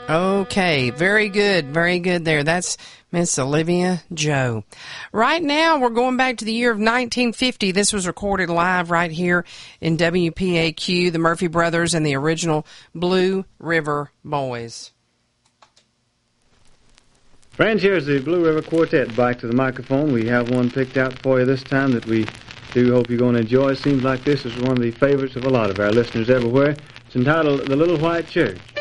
Okay, very good there. That's Miss Olivia Joe. Right now, we're going back to the year of 1950. This was recorded live right here in WPAQ, the Murphy Brothers and the original Blue River Boys. Friends, here's the Blue River Quartet back to the microphone. We have one picked out for you this time that we do hope you're going to enjoy. Seems like this is one of the favorites of a lot of our listeners everywhere. It's entitled The Little White Church.